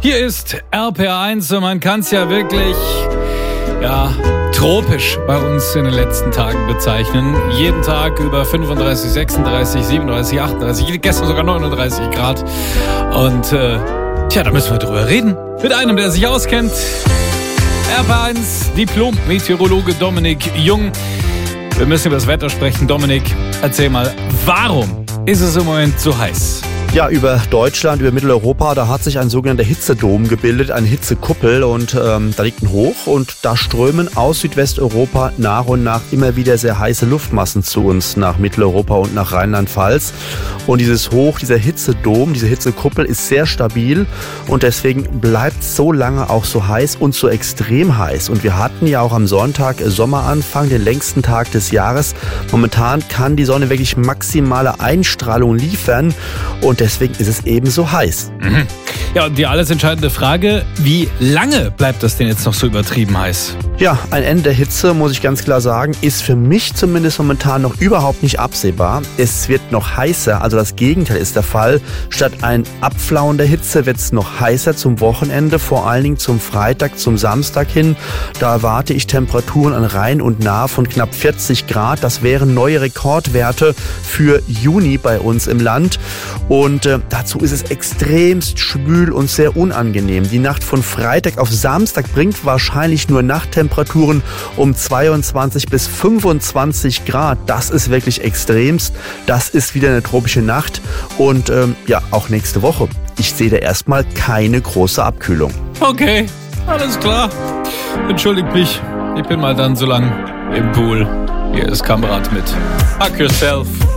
Hier ist RPR1 und man kann es ja wirklich, tropisch bei uns in den letzten Tagen bezeichnen. Jeden Tag über 35, 36, 37, 38, gestern sogar 39 Grad. Und da müssen wir drüber reden. Mit einem, der sich auskennt. RPR1 Diplom-Meteorologe Dominik Jung. Wir müssen über das Wetter sprechen. Dominik, erzähl mal, warum ist es im Moment so heiß? Ja, über Deutschland, über Mitteleuropa, da hat sich ein sogenannter Hitzedom gebildet, eine Hitzekuppel und da liegt ein Hoch und da strömen aus Südwesteuropa nach und nach immer wieder sehr heiße Luftmassen zu uns nach Mitteleuropa und nach Rheinland-Pfalz. Und dieses Hoch, dieser Hitzedom, diese Hitzekuppel ist sehr stabil und deswegen bleibt so lange auch so heiß und so extrem heiß. Und wir hatten ja auch am Sonntag Sommeranfang, den längsten Tag des Jahres. Momentan kann die Sonne wirklich maximale Einstrahlung liefern und deswegen ist es eben so heiß. Mhm. Ja, und die alles entscheidende Frage, wie lange bleibt das denn jetzt noch so übertrieben heiß? Ja, ein Ende der Hitze, muss ich ganz klar sagen, ist für mich zumindest momentan noch überhaupt nicht absehbar. Es wird noch heißer, also das Gegenteil ist der Fall. Statt ein Abflauen der Hitze wird es noch heißer zum Wochenende, vor allen Dingen zum Freitag, zum Samstag hin. Da erwarte ich Temperaturen an Rhein und Nahe von knapp 40 Grad. Das wären neue Rekordwerte für Juni bei uns im Land. Und dazu ist es extremst schwül und sehr unangenehm. Die Nacht von Freitag auf Samstag bringt wahrscheinlich nur Nachttemperaturen um 22 bis 25 Grad. Das ist wirklich extremst. Das ist wieder eine tropische Nacht. Und auch nächste Woche. Ich sehe da erstmal keine große Abkühlung. Okay, alles klar. Entschuldigt mich. Ich bin mal dann so lang im Pool. Hier ist Kamerad mit Hug Yourself.